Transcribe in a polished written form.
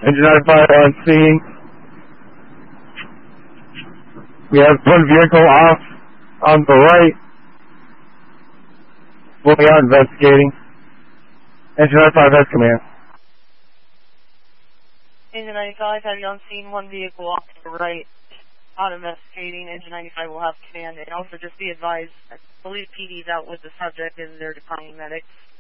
Engine 95 on scene. We have one vehicle off on the right. We are investigating. Engine 95 has command. Engine 95, have you on scene, one vehicle off to the right, out investigating. Engine 95 will have command, and also just be advised, I believe PD's out with the subject and they're declining medics.